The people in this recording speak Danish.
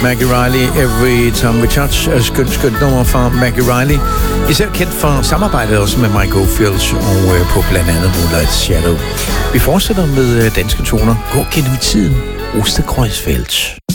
Maggie Riley, Every Time We Touch. Skønt nummer fra Maggie Riley. Især kendt for samarbejdet også med Mike Oldfield og på blandt andet Moonlight Shadow. Vi fortsætter med danske toner. Gå gennem tiden. Osterkreuzfeld.